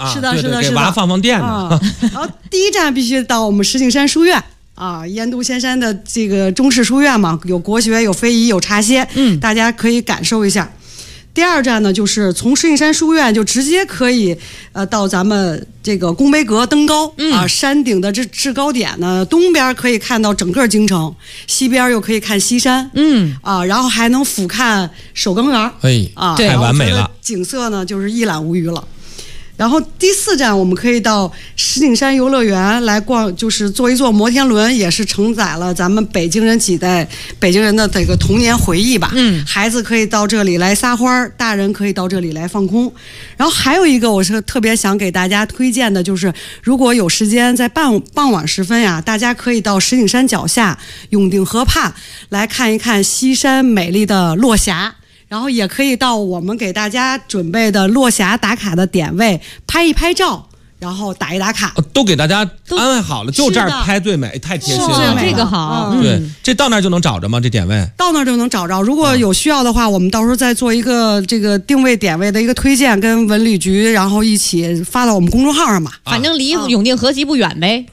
啊， 是的，是的， 给娃放电呢。 然后第一站必须到我们石景山书院。燕都仙山的这个中式书院嘛，有国学，有非遗，有茶歇，大家可以感受一下。第二站呢，就是从石景山书院就直接可以到咱们这个宫碑阁登高山顶的这制高点呢，东边可以看到整个京城，西边又可以看西山，然后还能俯瞰首钢园， 太完美了， 景色呢就是一览无余了。然后第四站，我们可以到石景山游乐园来逛，就是坐一坐摩天轮，也是承载了咱们北京人几代北京人的这个童年回忆吧。孩子可以到这里来撒欢，大人可以到这里来放空。然后还有一个，我是特别想给大家推荐的，就是如果有时间在傍晚时分呀，大家可以到石景山脚下永定河畔来看一看西山美丽的落霞。然后也可以到我们给大家准备的落霞打卡的点位拍一拍照，然后打一打卡， 都给大家安排好了，就这儿拍最美，太贴心了。 这个好， 对，这到那儿就能找着吗？这点位到那儿就能找着。如果有需要的话，我们到时候再做一个这个定位点位的一个推荐，跟文旅局然后一起发到我们公众号上吧。 反正离永定河集不远呗。